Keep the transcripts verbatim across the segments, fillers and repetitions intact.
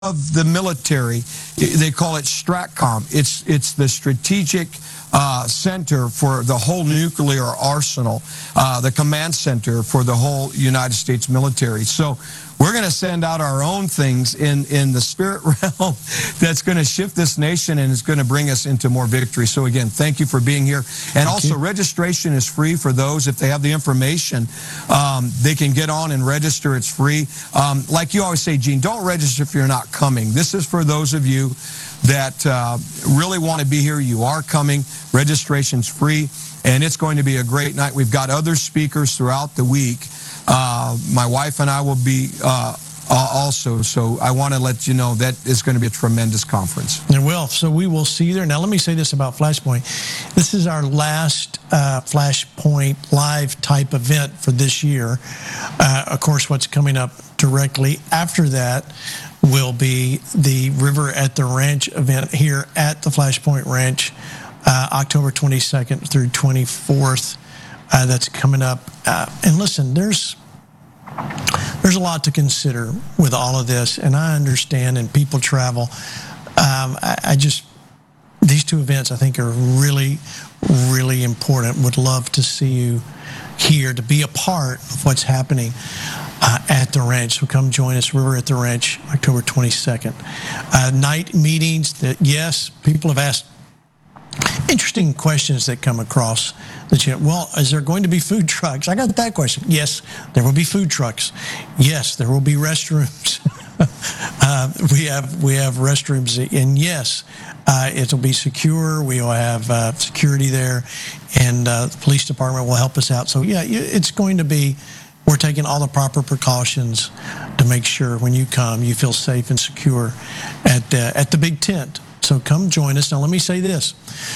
of the military. They call it STRATCOM. It's it's the strategic uh, center for the whole nuclear arsenal, uh, the command center for the whole United States military. So we're going to send out our own things in, in the spirit realm that's going to shift this nation and is going to bring us into more victory. So again, thank you for being here. And thank also, you. Registration is free for those. If they have the information, um, they can get on and register. It's free. Um, like you always say, Gene, don't register if you're not coming. This is for those of you that uh, really want to be here. You are coming. Registration's free, and it's going to be a great night. We've got other speakers throughout the week. Uh, my wife and I will be uh, also, so I want to let you know that it's going to be a tremendous conference. It will. So we will see you there. Now, let me say this about Flashpoint. This is our last uh, Flashpoint live type event for this year. Uh, of course, what's coming up directly after that will be the River at the Ranch event here at the Flashpoint Ranch, uh, October twenty-second through twenty-fourth. Uh, that's coming up. Uh, and listen, there's there's a lot to consider with all of this, and I understand, and people travel. Um, I, I just, these two events I think are really, really important. Would love to see you here to be a part of what's happening uh, at the ranch. So come join us, River at the Ranch, October twenty-second. Uh, night meetings, that yes, people have asked interesting questions that come across the channel. Well, is there going to be food trucks? I got that question. Yes, there will be food trucks. Yes, there will be restrooms. uh, we have we have restrooms, and yes, uh, it'll be secure. We will have uh, security there, and uh, the police department will help us out. So yeah, it's going to be. We're taking all the proper precautions to make sure when you come, you feel safe and secure at the, at the big tent. So come join us. Now, let me say this.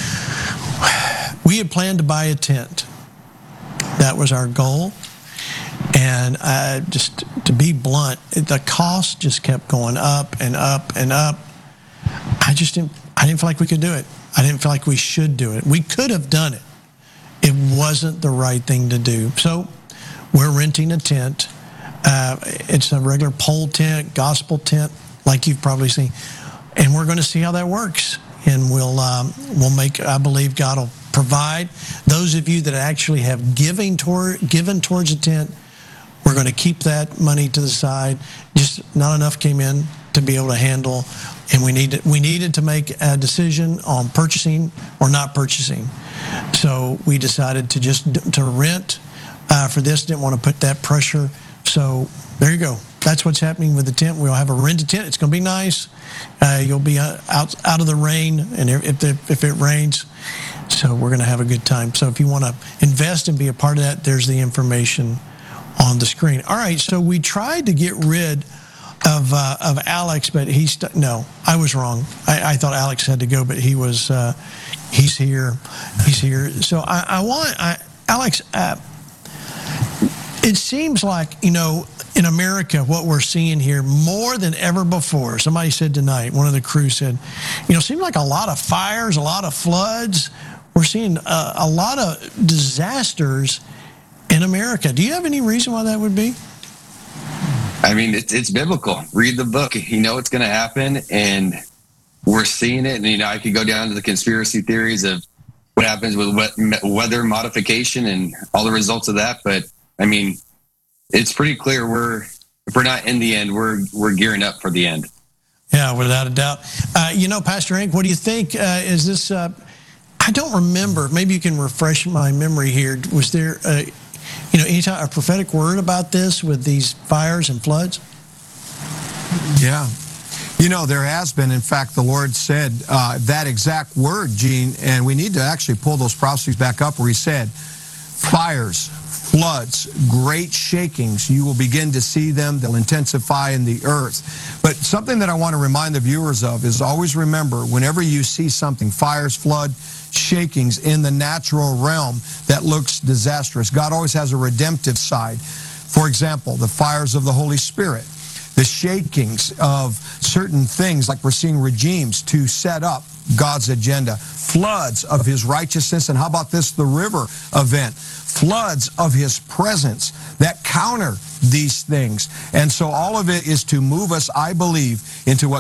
We had planned to buy a tent. That was our goal. And uh, just to be blunt, the cost just kept going up and up and up. I just didn't, I didn't feel like we could do it. I didn't feel like we should do it. We could have done it. It wasn't the right thing to do. So we're renting a tent. Uh, it's a regular pole tent, gospel tent, like you've probably seen. And we're going to see how that works. And we'll um, we'll make, I believe God will provide. Those of you that actually have giving toward, given towards a tent, we're going to keep that money to the side. Just not enough came in to be able to handle. And we needed, we needed to make a decision on purchasing or not purchasing. So we decided to just to rent uh, for this. Didn't want to put that pressure. So there you go. That's what's happening with the tent. We'll have a rented tent. It's going to be nice. Uh, you'll be out out of the rain, and if the, if it rains, so we're going to have a good time. So if you want to invest and be a part of that, there's the information on the screen. All right. So we tried to get rid of uh, of Alex, but he's no. I was wrong. I, I thought Alex had to go, but he was. Uh, he's here. He's here. So I, I want I, Alex. Uh, it seems like, you know, in America, what we're seeing here more than ever before. Somebody said tonight, one of the crew said, you know, it seems like a lot of fires, a lot of floods. We're seeing a, a lot of disasters in America. Do you have any reason why that would be? I mean, it's, it's biblical. Read the book. You know it's going to happen, and we're seeing it. And, you know, I could go down to the conspiracy theories of what happens with weather modification and all the results of that. But, I mean, it's pretty clear we're if we're not in the end, we're we're gearing up for the end. Yeah, without a doubt. Uh, you know, Pastor Hank, what do you think? Uh, is this? Uh, I don't remember. Maybe you can refresh my memory here. Was there, uh, you know, any time a prophetic word about this with these fires and floods? Yeah. You know, there has been. In fact, the Lord said uh, that exact word, Gene, and we need to actually pull those prophecies back up where he said, fires, floods, great shakings, you will begin to see them. They'll intensify in the earth. But something that I want to remind the viewers of is always remember, whenever you see something, fires, flood, shakings in the natural realm that looks disastrous, God always has a redemptive side. For example, the fires of the Holy Spirit, the shakings of certain things, like we're seeing regimes to set up God's agenda, floods of his righteousness, and how about this, the river event, floods of his presence that counter these things. And so all of it is to move us, I believe, into what